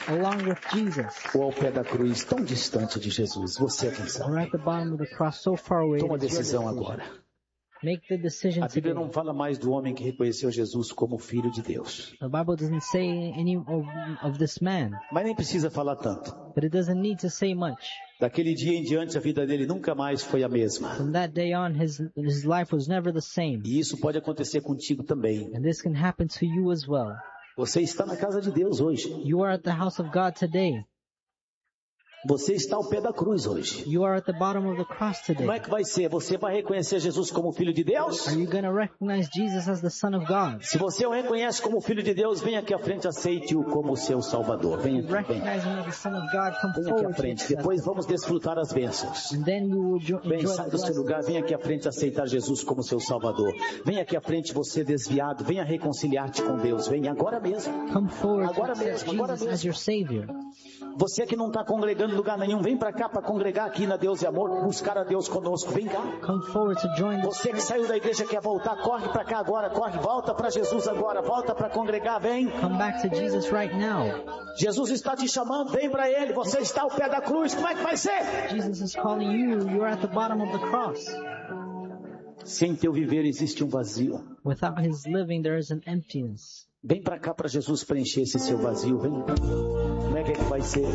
along with Jesus, ou ao pé da cruz, tão distante de Jesus. Você é quem sabe. or at the bottom of the cross so far away. Toma a It is your decisão decision. agora. Make the decision A Bíblia today. não fala mais do homem que reconheceu Jesus como Filho de Deus. The Bible doesn't say any of this man, Mas nem precisa falar tanto. but it doesn't need to say much. Daquele dia em diante, a vida dele nunca mais foi a mesma. From that day on, his life was never the same. E isso pode acontecer contigo também. And this can happen to you as well. Você está na casa de Deus hoje. You are at the house of God today. Você está ao pé da cruz hoje. You are at the bottom of the cross today. Como é que vai ser? Você vai reconhecer Jesus como Filho de Deus? Are you going to recognize Jesus as the Son of God? Se você o reconhece como Filho de Deus, venha aqui à frente, aceite-o como seu Salvador. Venha aqui, venha. Recognize him as the Son of God, come Venha aqui à forward to frente. accept Depois him. vamos desfrutar as bênçãos. And then you will Vem, enjoy sai the do seu blessings. lugar, venha aqui à frente aceitar Jesus como seu Salvador. Venha aqui à frente você desviado, venha reconciliar-te com Deus. Venha agora mesmo. Come forward to Agora accept mesmo, agora Jesus as your Savior. Você que não está congregando em lugar nenhum, vem para cá para congregar aqui na Deus e Amor, buscar a Deus conosco. Vem cá. Come forward to join the Você que saiu da igreja quer voltar, corre para cá agora, corre, volta para Jesus agora, volta para congregar, vem. Come back to Jesus right now. Jesus está te chamando, vem para Ele. Você está ao pé da cruz, como é que vai ser? Jesus is calling you. You are at the bottom of the cross. Sem teu viver existe um vazio. Without His living, there is an emptiness. Vem para cá para Jesus preencher esse seu vazio, vem. Como é que vai ser?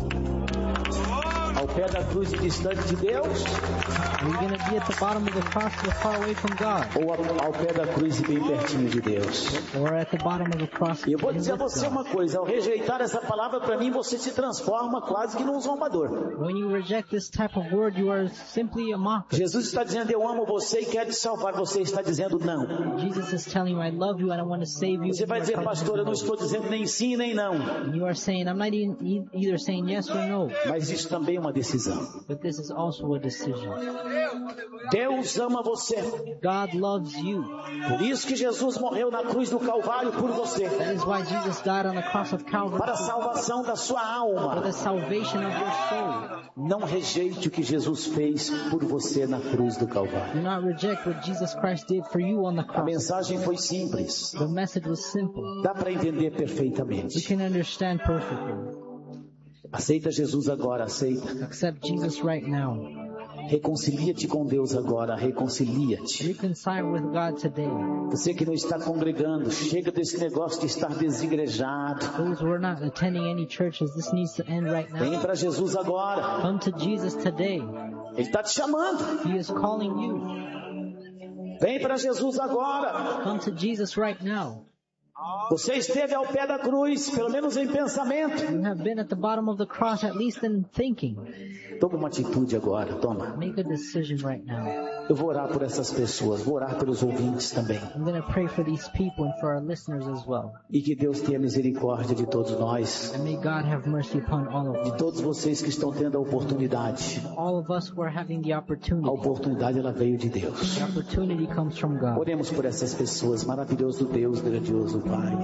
Ao pé da cruz e distante de Deus? Are you going to be at the bottom of the cross or far away from God? Ou ao pé da cruz e bem pertinho de Deus? Or at the bottom of the cross E eu vou and dizer a with você God? uma coisa, ao rejeitar essa palavra para mim, você se transforma quase que num zombador. When you reject this type of word, you are simply a mocker. Jesus está dizendo, eu amo você e quero te salvar. Você está dizendo não. Jesus is telling you, I love you and I want to save you. Você vai dizer, pastor, eu não estou dizendo nem sim nem não. And you are saying, I'm not either saying yes or no. Mas isso também é uma decisão. But this is also a decision. Deus ama você. God loves you. Por isso que Jesus morreu na cruz do Calvário por você. That is why Jesus died on the cross of Calvary Para a salvação da sua for alma. the salvation of your soul. Não rejeite o que Jesus fez por você na cruz do Calvário. Do not reject what Jesus Christ did for you on the A cross. mensagem foi simples. The message was simple. Dá para entender We perfeitamente. can understand perfectly. Aceita Jesus agora, aceita. Accept Jesus right now. Reconcilia-te com Deus agora, reconcilia-te. Reconcile with God today. Você que não está congregando, chega desse negócio de estar desigrejado. Those who are not attending any churches, this needs to end right Vem now. para Jesus agora. Come to Jesus today. Ele está te chamando. He is calling you. Vem para Jesus agora. Come to Jesus right now. Você esteve ao pé da cruz, pelo menos em pensamento. You have been at the bottom of the cross, at least in thinking. Toma uma atitude agora, toma. Make a decision right now. Eu vou orar por essas pessoas, vou orar pelos ouvintes também. I'm going to pray for these people and for our listeners as well. E que Deus tenha misericórdia de todos nós, And may God have mercy upon all of de us. todos vocês que estão tendo a oportunidade. All of us who are having the A opportunity. oportunidade ela veio de Deus. The opportunity comes from God. Oremos por essas pessoas, maravilhoso Deus, grandioso Pai.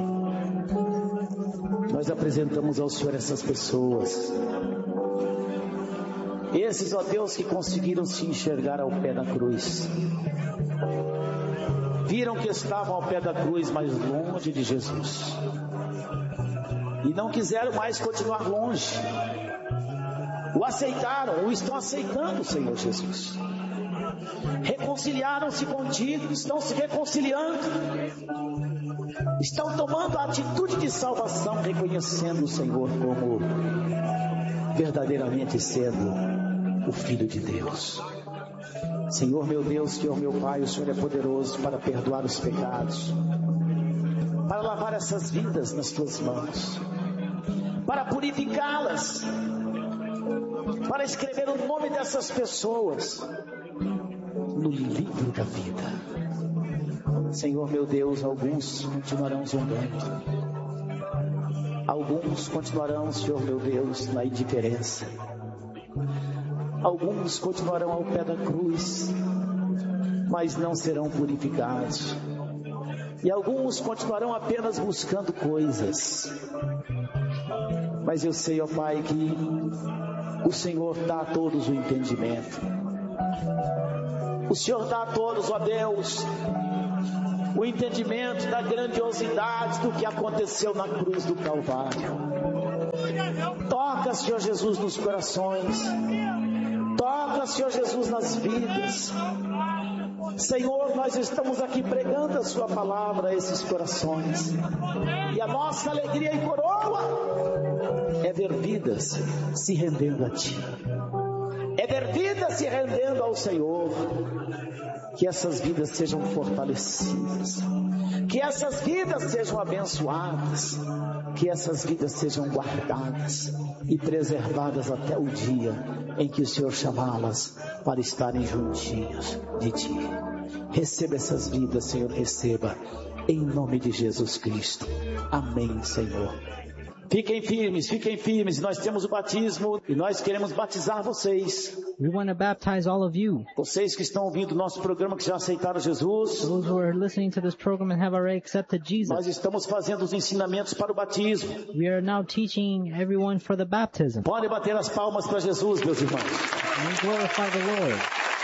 Nós apresentamos ao Senhor essas pessoas. Esses, ó Deus, que conseguiram se enxergar ao pé da cruz. Viram que estavam ao pé da cruz, mas longe de Jesus. E não quiseram mais continuar longe. O aceitaram, ou estão aceitando, Senhor Jesus. Reconciliaram-se contigo, estão se reconciliando. Estão tomando a atitude de salvação, reconhecendo o Senhor como verdadeiramente sendo o Filho de Deus. Senhor meu Deus, Senhor meu Pai, o Senhor é poderoso para perdoar os pecados, para lavar essas vidas nas tuas mãos, para purificá-las, para escrever o nome dessas pessoas no livro da vida. Senhor meu Deus, alguns continuarão zombando, alguns continuarão, Senhor meu Deus, na indiferença, alguns continuarão ao pé da cruz, mas não serão purificados, e alguns continuarão apenas buscando coisas. Mas eu sei, ó Pai, que o Senhor dá a todos o entendimento. O Senhor dá a todos, ó Deus, o entendimento da grandiosidade do que aconteceu na cruz do Calvário. Toca, Senhor Jesus, nos corações. Toca, Senhor Jesus, nas vidas. Senhor, nós estamos aqui pregando a sua palavra a esses corações. E a nossa alegria e coroa é ver vidas se rendendo a Ti. É ver vidas se rendendo ao Senhor. Que essas vidas sejam fortalecidas. Que essas vidas sejam abençoadas. Que essas vidas sejam guardadas e preservadas até o dia em que o Senhor chamá-las para estarem juntinhos de Ti. Receba essas vidas, Senhor, receba, em nome de Jesus Cristo. Amém, Senhor. Fiquem firmes, nós temos o batismo e nós queremos batizar vocês. We want to baptize all of you. Vocês que estão ouvindo o nosso programa, que já aceitaram Jesus. Those who are listening to this program and have already accepted Jesus. Nós estamos fazendo os ensinamentos para o batismo. We are now teaching everyone for the baptism. Podem bater as palmas para Jesus, meus irmãos. And we glorify the Lord.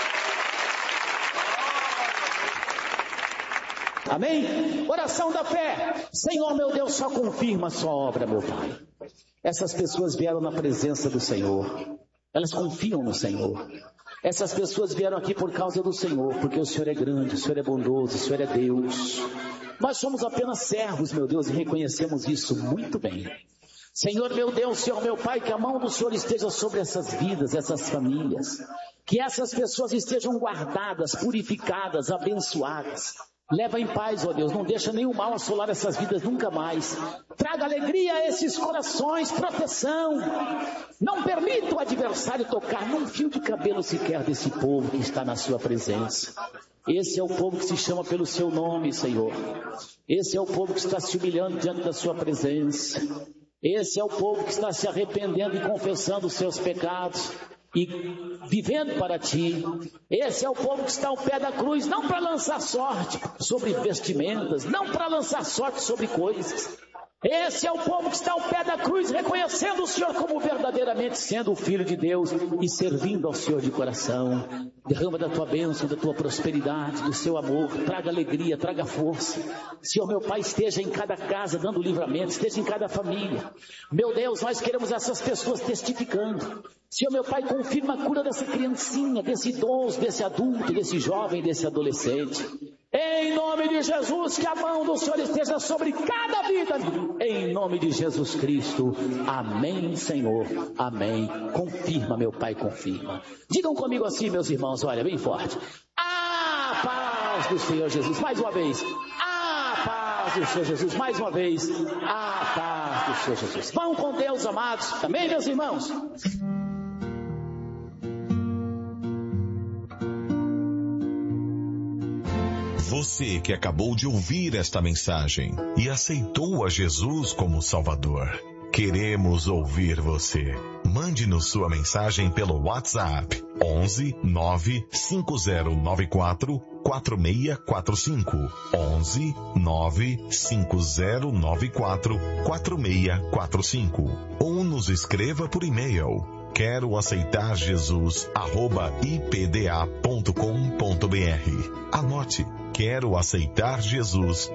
Amém? Oração da fé. Senhor, meu Deus, só confirma a sua obra, meu Pai. Essas pessoas vieram na presença do Senhor. Elas confiam no Senhor. Essas pessoas vieram aqui por causa do Senhor, porque o Senhor é grande, o Senhor é bondoso, o Senhor é Deus. Nós somos apenas servos, meu Deus, e reconhecemos isso muito bem. Senhor, meu Deus, Senhor, meu Pai, que a mão do Senhor esteja sobre essas vidas, essas famílias. Que essas pessoas estejam guardadas, purificadas, abençoadas. Leva em paz, ó Deus, não deixa nenhum mal assolar essas vidas nunca mais. Traga alegria a esses corações, proteção. Não permita o adversário tocar num fio de cabelo sequer desse povo que está na sua presença. Esse é o povo que se chama pelo seu nome, Senhor. Esse é o povo que está se humilhando diante da sua presença. Esse é o povo que está se arrependendo e confessando os seus pecados e vivendo para Ti. Esse é o povo que está ao pé da cruz, não para lançar sorte sobre vestimentas, não para lançar sorte sobre coisas. Esse é o povo que está ao pé da cruz, reconhecendo o Senhor como verdadeiramente sendo o Filho de Deus e servindo ao Senhor de coração. Derrama da Tua bênção, da Tua prosperidade, do Seu amor, traga alegria, traga força. Senhor, meu Pai, esteja em cada casa dando livramento, esteja em cada família. Meu Deus, nós queremos essas pessoas testificando. Senhor, meu Pai, confirma a cura dessa criancinha, desse idoso, desse adulto, desse jovem, desse adolescente. Em nome de Jesus, que a mão do Senhor esteja sobre cada vida. Em nome de Jesus Cristo. Amém, Senhor. Amém. Confirma, meu Pai, confirma. Digam comigo assim, meus irmãos, olha, bem forte. A paz do Senhor Jesus. Mais uma vez. A paz do Senhor Jesus. Mais uma vez. A paz do Senhor Jesus. Vão com Deus, amados. Amém, meus irmãos? Você que acabou de ouvir esta mensagem e aceitou a Jesus como Salvador, queremos ouvir você. Mande-nos sua mensagem pelo WhatsApp 11 95094 4645 11 95094 4645 ou nos escreva por e-mail quero aceitar Jesus @ipda.com.br. Anote, quero aceitar Jesus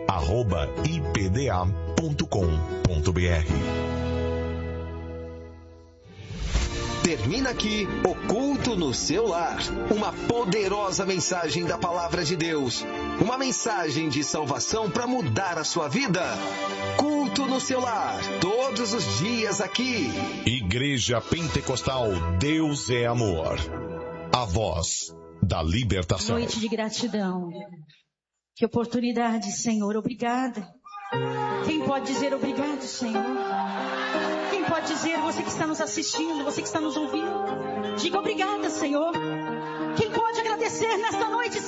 @ipda.com.br. Termina aqui o Culto no Seu Lar. Uma poderosa mensagem da Palavra de Deus. Uma mensagem de salvação para mudar a sua vida. Culto no Seu Lar. Todos os dias aqui. Igreja Pentecostal Deus é Amor. A voz da libertação. Noite de gratidão. Que oportunidade, Senhor. Obrigada. Quem pode dizer obrigado, Senhor? Quem pode dizer, você que está nos assistindo, você que está nos ouvindo, diga obrigada, Senhor. Quem pode agradecer nesta noite,